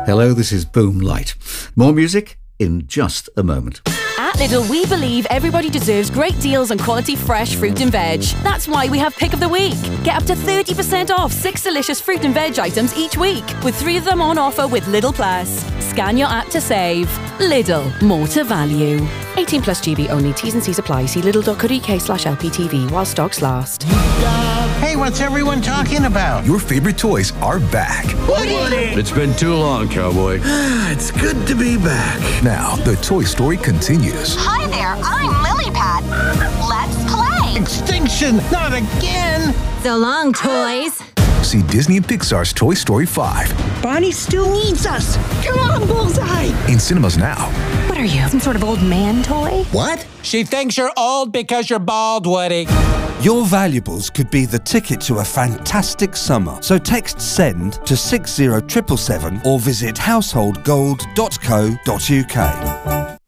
Hello, this is Boom Light. More music in just a moment. At Lidl, we believe everybody deserves great deals on quality fresh fruit and veg. That's why we have Pick of the Week. Get up to 30% off 6 delicious fruit and veg items each week, with 3 of them on offer with Lidl Plus. Scan your app to save. Lidl, more to value. 18 plus GB only. T's and C's apply. See lidl.co.uk/LPTV while stocks last. Hey, what's everyone talking about? Your favorite toys are back. Woody! It's been too long, cowboy. It's good to be back. Now, the Toy Story continues. Hi there, I'm Lilypad. Let's play. Extinction, not again! So long, toys. See Disney and Pixar's Toy Story 5 Bonnie still needs us. Come on, Bullseye. in cinemas now. What are you, some sort of old man toy? What? She thinks you're old because you're bald, Woody. Your valuables could be the ticket to a fantastic summer. So text SEND to 60777 or visit householdgold.co.uk.